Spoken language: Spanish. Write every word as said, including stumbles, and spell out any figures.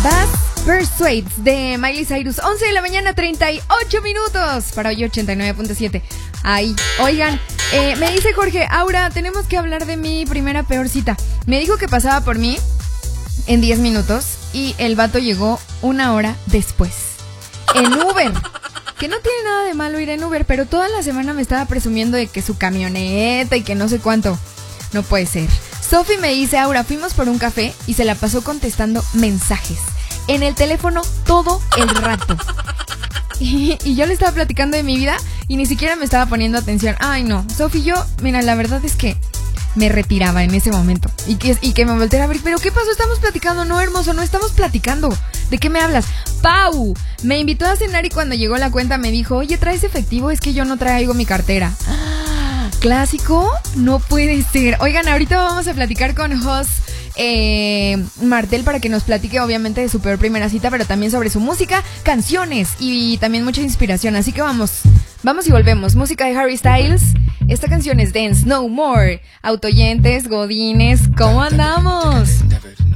Bass Persuades de Miley Cyrus. once de la mañana, treinta y ocho minutos. Para hoy ochenta y nueve punto siete. Ahí, oigan, eh, me dice Jorge, Aura, tenemos que hablar de mi primera peor cita. Me dijo que pasaba por mí en diez minutos y el vato llegó una hora después. En Uber. Que no tiene nada de malo ir en Uber, pero toda la semana me estaba presumiendo de que su camioneta y que no sé cuánto. No puede ser. Sophie me dice, Aura, fuimos por un café y se la pasó contestando mensajes en el teléfono todo el rato. Y, y yo le estaba platicando de mi vida y ni siquiera me estaba poniendo atención. Ay, no, Sophie, yo, mira, la verdad es que me retiraba en ese momento. Y que, y que me volteara a ver, ¿pero qué pasó? Estamos platicando, no, hermoso, no estamos platicando. ¿De qué me hablas? Pau me invitó a cenar y cuando llegó la cuenta me dijo, oye, ¿traes efectivo? Es que yo no traigo mi cartera. ¿Clásico? No puede ser. Oigan, ahorita vamos a platicar con Jos eh, Martel para que nos platique obviamente de su peor primera cita, pero también sobre su música, canciones y también mucha inspiración. Así que vamos, vamos y volvemos. Música de Harry Styles. Esta canción es Dance No More. Autoyentes, godines, ¿cómo andamos?